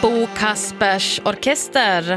Bo Kaspers orkester.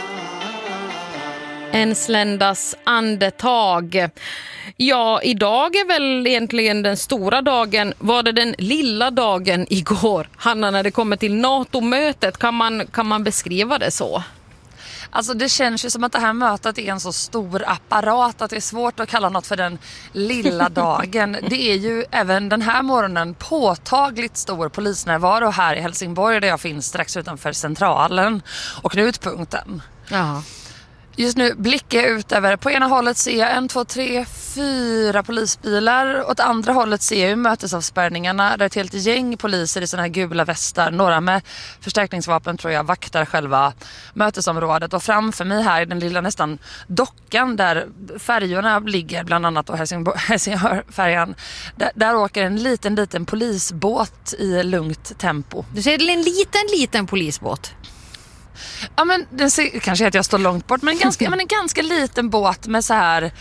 En sländas andetag. Ja, idag är väl egentligen den stora dagen. Var det den lilla dagen igår? Hanna, när det kommer till NATO-mötet, kan man beskriva det så? Alltså det känns ju som att det här mötet är en så stor apparat att det är svårt att kalla något för den lilla dagen. Det är ju även den här morgonen påtagligt stor polisnärvaro här i Helsingborg där jag finns strax utanför centralen och knutpunkten. Ja. Just nu blickar jag ut över, på ena hållet ser jag 1, 2, 3, 4 polisbilar. Åt andra hållet ser jag ju mötesavspärrningarna där ett helt gäng poliser i såna här gula västar, några med förstärkningsvapen tror jag, vaktar själva mötesområdet. Och framför mig här i den lilla nästan dockan där färjorna ligger, bland annat då Helsingborg-färjan, där åker en liten polisbåt i lugnt tempo. Du ser en liten polisbåt. Ja, men den ser, kanske att jag står långt bort, men en ganska liten båt med så här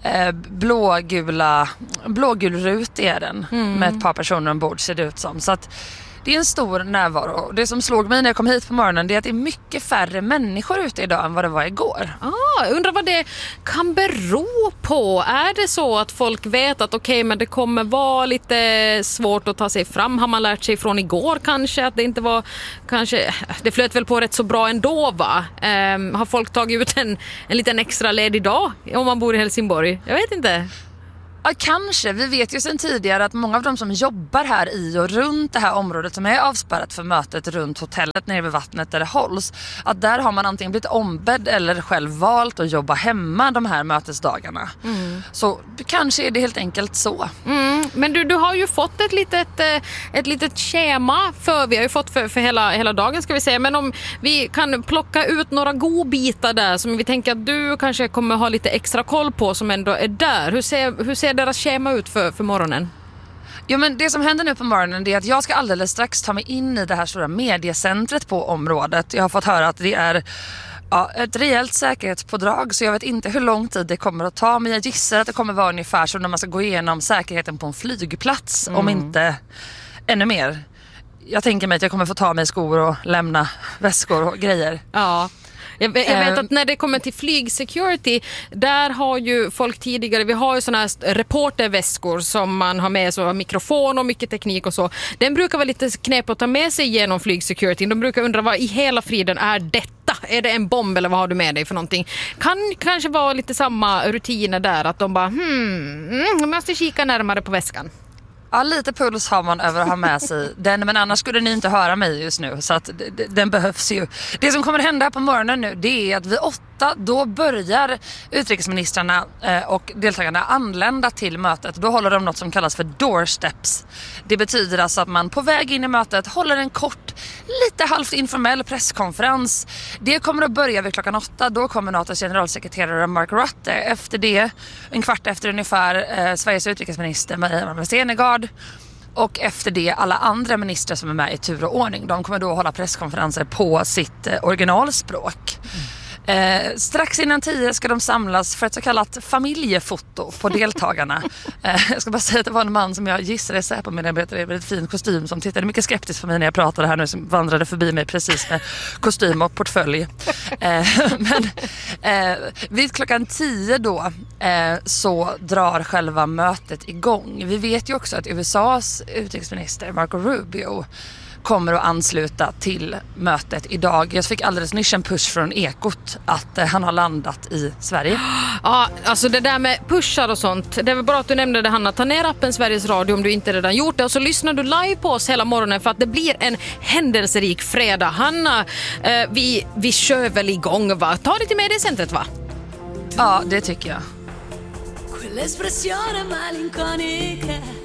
blågul rut är den, med ett par personer ombord ser det ut som. Så att det är en stor närvaro. Det som slog mig när jag kom hit på morgonen är att det är mycket färre människor ute idag än vad det var igår. Undrar vad det kan bero på. Är det så att folk vet att okej, men det kommer vara lite svårt att ta sig fram? Har man lärt sig från igår kanske att det inte var, kanske det flöt väl på rätt så bra ändå, va? Har folk tagit ut en liten extra ledig dag om man bor i Helsingborg? Jag vet inte. Ja, kanske. Vi vet ju sedan tidigare att många av de som jobbar här i och runt det här området som är avspärrat för mötet runt hotellet nere vid vattnet där det hålls, att där har man antingen blivit ombedd eller själv valt att jobba hemma de här mötesdagarna. Så kanske är det helt enkelt så. Men du har ju fått ett litet schema vi har ju fått för hela dagen, ska vi säga. Men om vi kan plocka ut några godbitar där som vi tänker att du kanske kommer ha lite extra koll på som ändå är där. Hur ser deras schema ut för morgonen? Jo, men det som händer nu på morgonen är att jag ska alldeles strax ta mig in i det här stora mediecentret på området. Jag har fått höra att det är ett rejält säkerhetspådrag, så jag vet inte hur lång tid det kommer att ta, men jag gissar att det kommer vara ungefär som när man ska gå igenom säkerheten på en flygplats, om inte ännu mer. Jag tänker mig att jag kommer få ta mig skor och lämna väskor och grejer. Ja. Jag vet att när det kommer till flygsecurity, där har ju folk tidigare, vi har ju såna här reporterväskor som man har med, så mikrofon och mycket teknik och så. Den brukar vara lite knep att ta med sig genom flygsecurity. De brukar undra vad i hela friden är detta? Är det en bomb eller vad har du med dig för någonting? Kan kanske vara lite samma rutiner där, att de bara jag måste kika närmare på väskan. Ja, lite puls har man över att ha med sig den, men annars skulle ni inte höra mig just nu, så att den behövs ju. Det som kommer att hända på morgonen nu, det är att vid 8 då börjar utrikesministrarna och deltagarna anlända till mötet. Då håller de något som kallas för doorsteps. Det betyder alltså att man på väg in i mötet håller en kort, lite halvt informell presskonferens. Det kommer att börja vid klockan 8. Då kommer NATOs generalsekreterare Mark Rutte. Efter det, en kvart efter ungefär, Sveriges utrikesminister Maria Senegard. Och efter det alla andra ministrar som är med i tur och ordning. De kommer då hålla presskonferenser på sitt originalspråk. Strax innan 10 ska de samlas för ett så kallat familjefoto på deltagarna. Jag ska bara säga att det var en man som jag gissade sig på medarbetare i väldigt fin kostym som tittade mycket skeptiskt på mig när jag pratade här nu, som vandrade förbi mig precis med kostym och portfölj. Men vid klockan 10 då så drar själva mötet igång. Vi vet ju också att USAs utrikesminister Marco Rubio kommer att ansluta till mötet idag. Jag fick alldeles nyss en push från Ekot att han har landat i Sverige. Ja, alltså det där med pushar och sånt, det var bra att du nämnde det, Hanna. Ta ner appen Sveriges Radio om du inte redan gjort det, och så lyssnar du live på oss hela morgonen, för att det blir en händelserik fredag. Hanna, vi kör väl igång, va? Ta lite med i centret, va? Ja, det tycker jag. Quell'espressione malinconica